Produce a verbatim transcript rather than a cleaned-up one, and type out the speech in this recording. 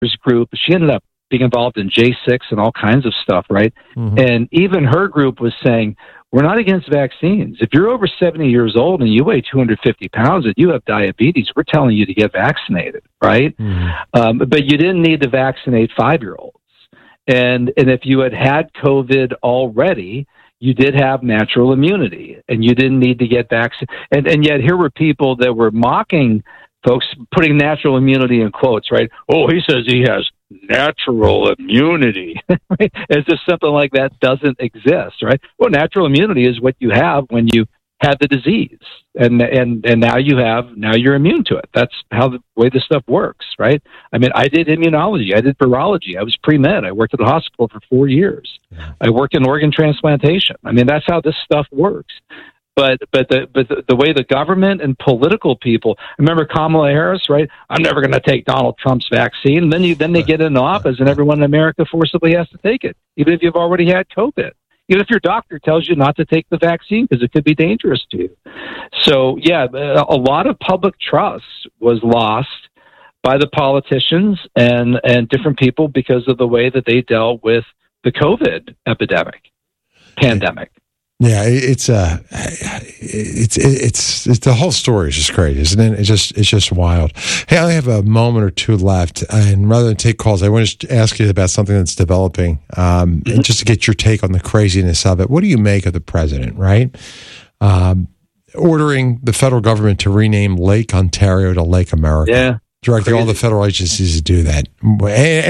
group. She ended up being involved in J six and all kinds of stuff, right? Mm-hmm. And even her group was saying, we're not against vaccines. If you're over seventy years old and you weigh two hundred fifty pounds and you have diabetes, we're telling you to get vaccinated, right? Mm-hmm. Um, but you didn't need to vaccinate five-year-olds. And and if you had had COVID already, you did have natural immunity, and you didn't need to get vaccinated. And, and yet here were people that were mocking folks, putting natural immunity in quotes, right? Oh, he says he has natural immunity. Right? As if something like that doesn't exist, right? Well, natural immunity is what you have when you had the disease, and and and now you have now you're immune to it. That's how the way this stuff works, right? I mean, I did immunology, I did virology, I was pre-med, I worked at a hospital for four years, yeah. I worked in organ transplantation. I mean, that's how this stuff works. But but the but the, the way the government and political people, I remember Kamala Harris, right? I'm never going to take Donald Trump's vaccine. And then you then they get into office, and everyone in America forcibly has to take it, even if you've already had COVID. Even if your doctor tells you not to take the vaccine because it could be dangerous to you. So yeah, a lot of public trust was lost by the politicians and and different people because of the way that they dealt with the COVID epidemic, pandemic. Yeah, it's uh, it's it's it's the whole story is just great, isn't it? It's just it's just wild. Hey, I only have a moment or two left, and rather than take calls, I want to ask you about something that's developing, um, mm-hmm. and just to get your take on the craziness of it. What do you make of the president? Right, um, ordering the federal government to rename Lake Ontario to Lake America, yeah, directing crazy. all the federal agencies to do that.